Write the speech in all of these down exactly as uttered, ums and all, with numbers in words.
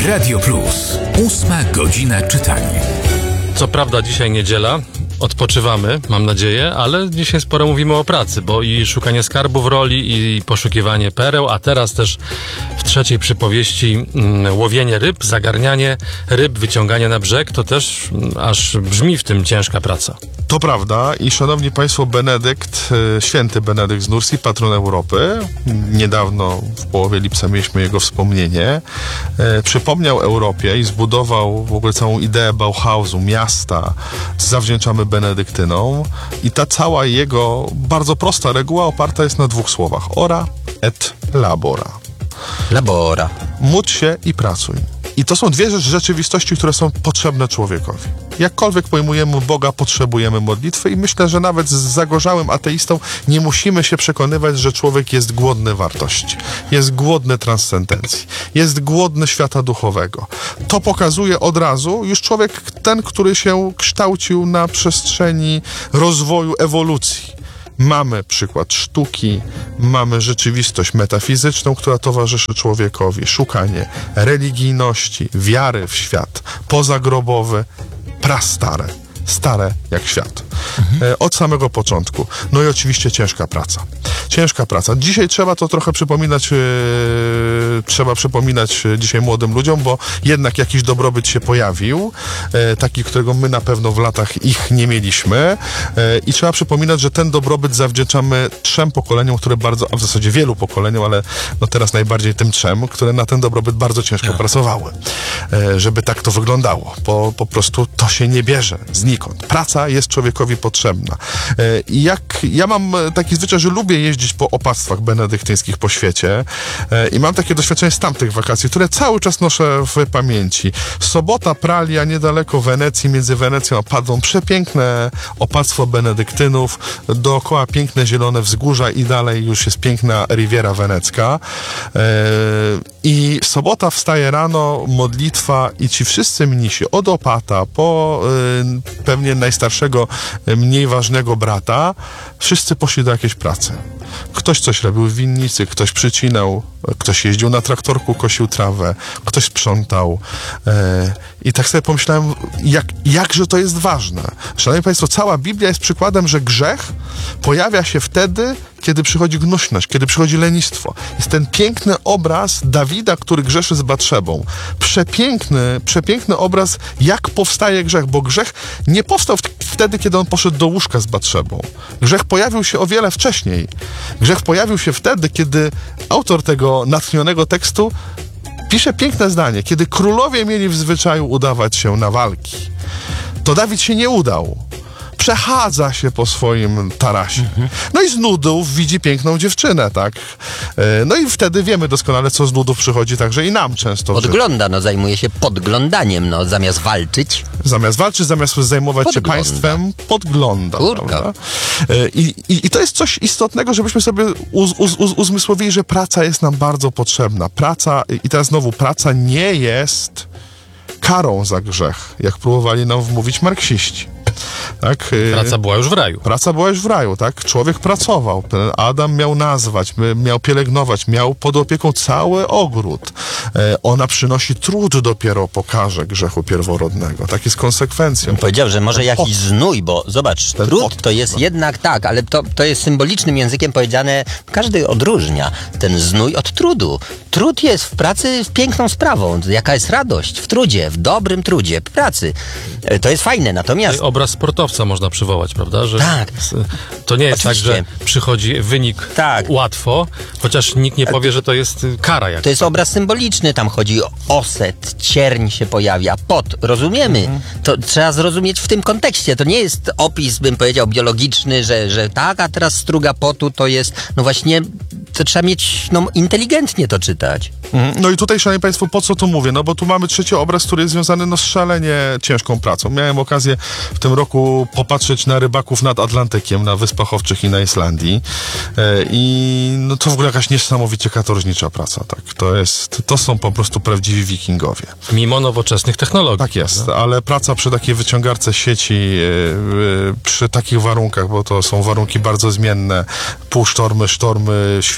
Radio Plus. Ósma godzina czytania. Co prawda dzisiaj niedziela, odpoczywamy, mam nadzieję, ale dzisiaj sporo mówimy o pracy, bo i szukanie skarbów roli, i poszukiwanie pereł, a teraz też w trzeciej przypowieści mm, łowienie ryb, zagarnianie ryb, wyciąganie na brzeg, to też mm, aż brzmi w tym ciężka praca. To prawda i szanowni państwo, Benedykt, święty Benedykt z Nursi, patron Europy, niedawno w połowie lipca mieliśmy jego wspomnienie, e, przypomniał Europie i zbudował w ogóle całą ideę Bauhausu, miasta, zawdzięczamy Benedyktynom i ta cała jego bardzo prosta reguła oparta jest na dwóch słowach: ora et labora. Labora. Módl się i pracuj. I to są dwie rzeczywistości, które są potrzebne człowiekowi. Jakkolwiek pojmujemy Boga, potrzebujemy modlitwy i myślę, że nawet z zagorzałym ateistą nie musimy się przekonywać, że człowiek jest głodny wartości, jest głodny transcendencji, jest głodny świata duchowego. To pokazuje od razu już człowiek ten, który się kształcił na przestrzeni rozwoju, ewolucji. Mamy przykład sztuki, mamy rzeczywistość metafizyczną, która towarzyszy człowiekowi, szukanie religijności, wiary w świat pozagrobowy, prastare, stare jak świat. Mhm. E, od samego początku. No i oczywiście ciężka praca. Ciężka praca. Dzisiaj trzeba to trochę przypominać, e, trzeba przypominać dzisiaj młodym ludziom, bo jednak jakiś dobrobyt się pojawił, e, taki, którego my na pewno w latach ich nie mieliśmy e, i trzeba przypominać, że ten dobrobyt zawdzięczamy trzem pokoleniom, które bardzo, a w zasadzie wielu pokoleniom, ale no teraz najbardziej tym trzem, które na ten dobrobyt bardzo ciężko ja. pracowały. E, żeby tak to wyglądało, bo po prostu to się nie bierze znikąd. Praca jest człowiekowi potrzebna. E, I jak ja mam taki zwyczaj, że lubię jeździć po opactwach benedyktyńskich po świecie e, i mam takie doświadczenie z tamtych wakacji, które cały czas noszę w pamięci. Sobota, Pralia, niedaleko Wenecji, między Wenecją a Padwą, przepiękne opactwo benedyktynów, dookoła piękne zielone wzgórza i dalej już jest piękna Riviera Wenecka. E, I sobota wstaje rano, modlitwa i ci wszyscy mnisi, od opata po e, pewnie najstarszego, mniej ważnego brata, wszyscy poszli do jakiejś pracy. Ktoś coś robił w winnicy, ktoś przycinał, ktoś jeździł na traktorku, kosił trawę, ktoś sprzątał. E, I tak sobie pomyślałem, jak, jakże to jest ważne. Szanowni państwo, cała Biblia jest przykładem, że grzech pojawia się wtedy, kiedy przychodzi gnuśność, kiedy przychodzi lenistwo. Jest ten piękny obraz Dawida, który grzeszy z Batszebą. Przepiękny, przepiękny obraz, jak powstaje grzech, bo grzech nie powstał w- wtedy, kiedy on poszedł do łóżka z Batszebą. Grzech pojawił się o wiele wcześniej. Grzech pojawił się wtedy, kiedy autor tego natchnionego tekstu pisze piękne zdanie. Kiedy królowie mieli w zwyczaju udawać się na walki, to Dawid się nie udał. Przechadza się po swoim tarasie. Mhm. No i z nudów widzi piękną dziewczynę, tak? No i wtedy wiemy doskonale, co z nudów przychodzi także i nam często. Podgląda, no zajmuje się podglądaniem, no zamiast walczyć. Zamiast walczyć, zamiast zajmować Podgląda. się państwem, podgląda. Kurka. I, i, I to jest coś istotnego, żebyśmy sobie uz, uz, uz, uzmysłowili, że praca jest nam bardzo potrzebna. Praca, i teraz znowu, praca nie jest karą za grzech, jak próbowali nam wmówić marksiści. Tak? Praca była już w raju. Praca była już w raju, tak? Człowiek pracował. Ten Adam miał nazwać, miał pielęgnować, miał pod opieką cały ogród. E, ona przynosi trud dopiero po karze grzechu pierworodnego. Tak jest konsekwencją. Powiedział, że może Ten jakiś pot. znój, bo zobacz, Ten trud pot. to jest jednak tak, ale to, to jest symbolicznym językiem powiedziane, każdy odróżnia ten znój od trudu. Trud jest w pracy piękną sprawą. Jaka jest radość w trudzie, w dobrym trudzie, w pracy. E, To jest fajne, natomiast... Obraz sportowca można przywołać, prawda? Że Tak. To nie jest Oczywiście. tak, że przychodzi wynik Tak. łatwo, chociaż nikt nie powie, że to jest kara jakaś. To jest obraz symboliczny, tam chodzi o oset, cierń się pojawia, pot, rozumiemy. Mhm. To trzeba zrozumieć w tym kontekście. To nie jest opis, bym powiedział, biologiczny, że, że tak, a teraz struga potu to jest, no właśnie, to trzeba mieć, no, inteligentnie to czytać. Mhm. No i tutaj, szanowni państwo, po co to mówię? No bo tu mamy trzeci obraz, który jest związany no, z szalenie ciężką pracą. Miałem okazję w tym roku popatrzeć na rybaków nad Atlantykiem, na Wyspach Owczych i na Islandii. E, I no, to w ogóle jakaś niesamowicie katorżnicza praca. Tak? To, jest, to są po prostu prawdziwi wikingowie. Mimo nowoczesnych technologii. Tak jest, prawda? ale praca przy takiej wyciągarce sieci, e, e, przy takich warunkach, bo to są warunki bardzo zmienne, półsztormy, sztormy, świeci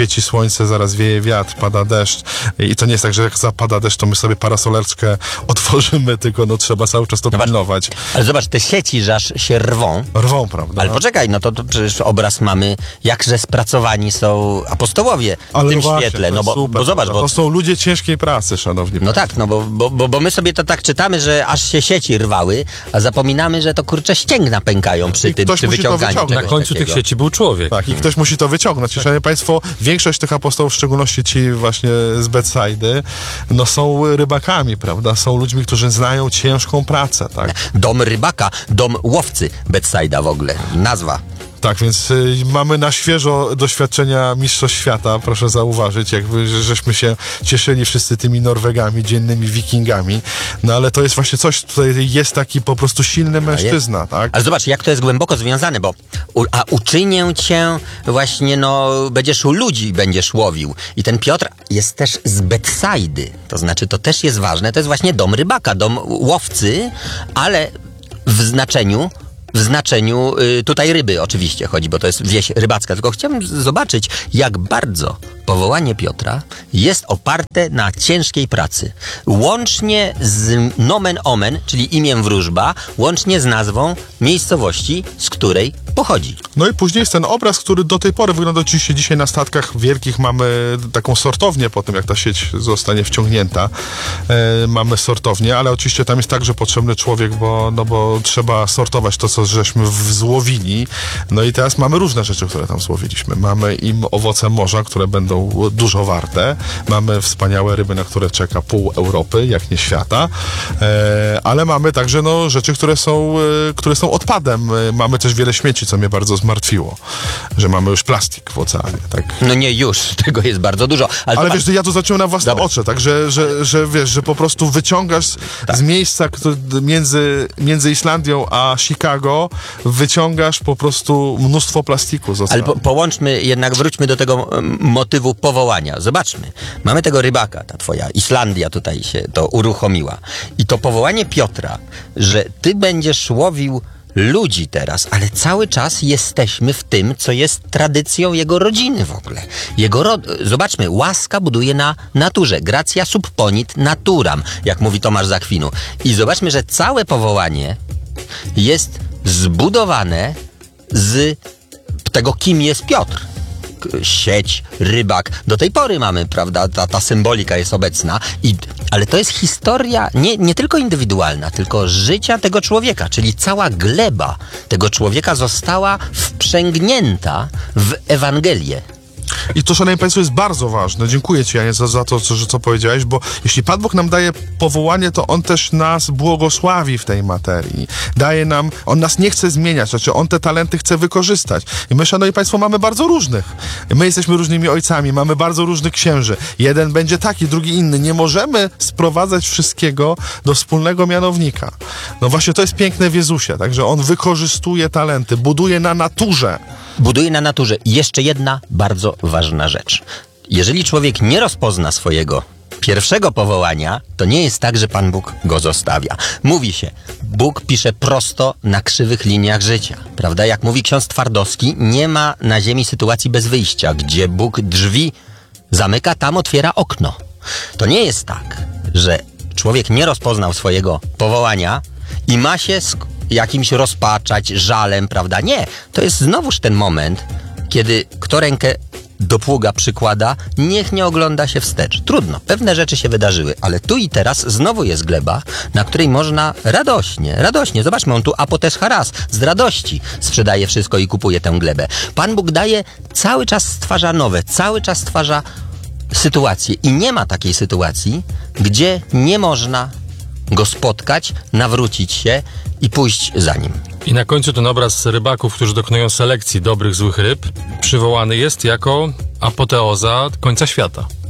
świeci słońce, zaraz wieje wiatr, pada deszcz i to nie jest tak, że jak zapada deszcz, to my sobie parasolerczkę otworzymy, tylko no trzeba cały czas to Zobacz, pilnować. Ale zobacz, te sieci, że aż się rwą. Rwą, prawda? Ale poczekaj, no to, to przecież obraz mamy, jakże spracowani są apostołowie w Ale tym no właśnie, świetle. to No bo, super, bo zobacz, prawda? bo To są ludzie ciężkiej pracy, szanowni no państwo. tak, no bo, bo, bo, bo my sobie to tak czytamy, że aż się sieci rwały, a zapominamy, że to kurczę ścięgna pękają przy I tym, ktoś przy musi to wyciąganiu wyciągnąć. Na czegoś końcu takiego. tych sieci był człowiek. Tak, i ktoś musi to wyciągnąć. I, szanowni państwo, większość tych apostołów, w szczególności ci właśnie z Betsaidy, no są rybakami, prawda? Są ludźmi, którzy znają ciężką pracę, tak? Dom rybaka, dom łowcy, Betsaida w ogóle, nazwa. Tak, więc y, mamy na świeżo doświadczenia Mistrzostw Świata, proszę zauważyć, jakby że, żeśmy się cieszyli wszyscy tymi Norwegami, dziennymi wikingami, no ale to jest właśnie coś, tutaj jest taki po prostu silny mężczyzna, tak? Ale zobacz, jak to jest głęboko związane, bo u, a uczynię cię właśnie, no, będziesz u ludzi, będziesz łowił. I ten Piotr jest też z Betsaidy, to znaczy to też jest ważne, to jest właśnie dom rybaka, dom łowcy, ale w znaczeniu W znaczeniu y, tutaj ryby oczywiście chodzi, bo to jest wieś rybacka. Tylko chciałbym zobaczyć, jak bardzo powołanie Piotra jest oparte na ciężkiej pracy. Łącznie z nomen omen, czyli imię wróżba, łącznie z nazwą miejscowości, z której pochodzi. No i później jest ten obraz, który do tej pory wygląda oczywiście dzisiaj na statkach wielkich. Mamy taką sortownię po tym, jak ta sieć zostanie wciągnięta. E, mamy sortownię, ale oczywiście tam jest także potrzebny człowiek, bo, no bo trzeba sortować to, co żeśmy w- złowili. No i teraz mamy różne rzeczy, które tam złowiliśmy. Mamy im owoce morza, które będą dużo warte. Mamy wspaniałe ryby, na które czeka pół Europy, jak nie świata. E, ale mamy także no, rzeczy, które są, e, które są odpadem. E, mamy też wiele śmieci, co mnie bardzo zmartwiło, że mamy już plastik w oceanie, tak? No nie już, tego jest bardzo dużo. Ale, Ale zobacz, wiesz, ja to zacząłem na własne Dobra. oczy, tak, że, że, że wiesz, że po prostu wyciągasz z, z miejsca który, między, między Islandią a Chicago, wyciągasz po prostu mnóstwo plastiku z Ale oceanu. po, połączmy, jednak wróćmy do tego em, motywu powołania. Zobaczmy, mamy tego rybaka, ta twoja Islandia tutaj się to uruchomiła. I to powołanie Piotra, że ty będziesz łowił ludzi teraz, ale cały czas jesteśmy w tym, co jest tradycją jego rodziny w ogóle. Jego ro... Zobaczmy, łaska buduje na naturze. Gratia subponit naturam, jak mówi Tomasz z Akwinu. I zobaczmy, że całe powołanie jest zbudowane z tego, kim jest Piotr. K- Sieć, rybak. Do tej pory mamy, prawda, ta, ta symbolika jest obecna. I, ale to jest historia nie, nie tylko indywidualna, tylko życia tego człowieka, czyli cała gleba tego człowieka została wprzęgnięta w Ewangelię. I to, szanowni państwo, jest bardzo ważne. Dziękuję ci, Janie, za, za to, co, że, co powiedziałeś, bo jeśli Pan Bóg nam daje powołanie, to On też nas błogosławi w tej materii. Daje nam, On nas nie chce zmieniać, znaczy On te talenty chce wykorzystać. I my, szanowni państwo, mamy bardzo różnych. My jesteśmy różnymi ojcami, mamy bardzo różnych księży. Jeden będzie taki, drugi inny. Nie możemy sprowadzać wszystkiego do wspólnego mianownika. No właśnie, to jest piękne w Jezusie, także On wykorzystuje talenty, buduje na naturze. Buduje na naturze. I jeszcze jedna bardzo ważna rzecz. Jeżeli człowiek nie rozpozna swojego pierwszego powołania, to nie jest tak, że Pan Bóg go zostawia. Mówi się, Bóg pisze prosto na krzywych liniach życia. Prawda? Jak mówi ksiądz Twardowski, nie ma na ziemi sytuacji bez wyjścia. Gdzie Bóg drzwi zamyka, tam otwiera okno. To nie jest tak, że człowiek nie rozpoznał swojego powołania i ma się sk- jakimś rozpaczać, żalem, prawda? Nie. To jest znowuż ten moment, kiedy kto rękę do pługa przykłada, niech nie ogląda się wstecz. Trudno, pewne rzeczy się wydarzyły, ale tu i teraz znowu jest gleba, na której można radośnie, radośnie, zobaczmy, on tu apotes haras, z radości sprzedaje wszystko i kupuje tę glebę. Pan Bóg daje, cały czas stwarza nowe, cały czas stwarza sytuację i nie ma takiej sytuacji, gdzie nie można go spotkać, nawrócić się i pójść za nim. I na końcu ten obraz rybaków, którzy dokonują selekcji dobrych, złych ryb, przywołany jest jako apoteoza końca świata.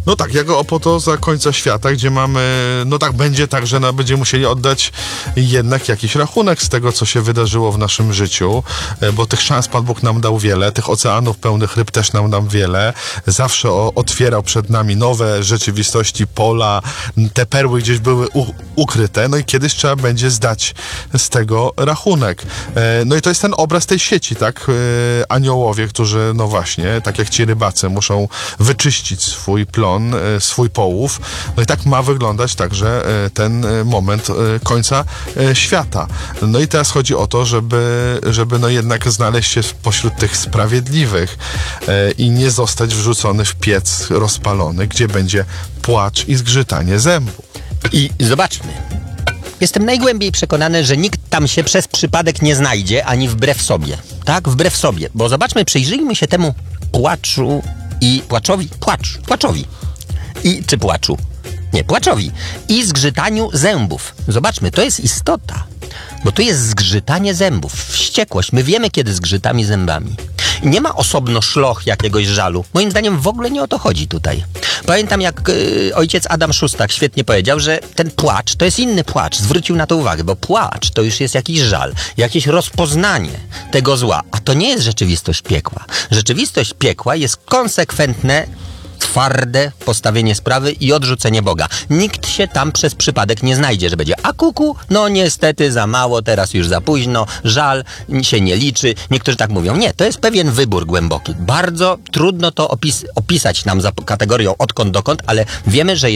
No tak, jako opotoza końca świata, gdzie mamy, no tak będzie tak, że no, będziemy musieli oddać jednak jakiś rachunek z tego, co się wydarzyło w naszym życiu, e, bo tych szans Pan Bóg nam dał wiele, tych oceanów pełnych ryb też nam dał wiele, zawsze o, otwierał przed nami nowe rzeczywistości, pola, te perły gdzieś były u, ukryte, no i kiedyś trzeba będzie zdać z tego rachunek. E, no i to jest ten obraz tej sieci, tak? E, aniołowie, którzy, no właśnie, tak jak ci rybacy, muszą wyczyścić swój plon, e, swój połów. No i tak ma wyglądać także e, ten e, moment e, końca e, świata. No i teraz chodzi o to, żeby, żeby no jednak znaleźć się pośród tych sprawiedliwych e, i nie zostać wrzucony w piec rozpalony, gdzie będzie płacz i zgrzytanie zębów. I zobaczmy. Jestem najgłębiej przekonany, że nikt tam się przez przypadek nie znajdzie, ani wbrew sobie. Tak? Wbrew sobie. Bo zobaczmy, przyjrzyjmy się temu płaczu i płaczowi. Płacz. Płaczowi. I czy płaczu? Nie, płaczowi. I zgrzytaniu zębów. Zobaczmy, to jest istota. Bo to jest zgrzytanie zębów. Wściekłość. My wiemy, kiedy zgrzytamy zębami. I nie ma osobno szloch jakiegoś żalu. Moim zdaniem w ogóle nie o to chodzi tutaj. Pamiętam, jak y, ojciec Adam Szustak świetnie powiedział, że ten płacz to jest inny płacz. Zwrócił na to uwagę, bo płacz to już jest jakiś żal, jakieś rozpoznanie tego zła. A to nie jest rzeczywistość piekła. Rzeczywistość piekła jest konsekwentne, twarde postawienie sprawy i odrzucenie Boga. Nikt się tam przez przypadek nie znajdzie, że będzie a kuku, no niestety za mało, teraz już za późno, żal się nie liczy. Niektórzy tak mówią. Nie, to jest pewien wybór głęboki. Bardzo trudno to opis- opisać nam za kategorią odkąd dokąd, ale wiemy, że